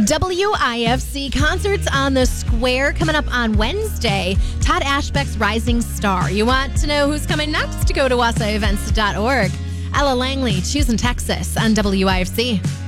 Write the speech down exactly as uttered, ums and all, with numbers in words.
W I F C concerts on the Square coming up on Wednesday. Todd Ashbeck's Rising Star. You want to know who's coming next? Go to wasa events dot org. Ella Langley, Choosing Texas on W I F C.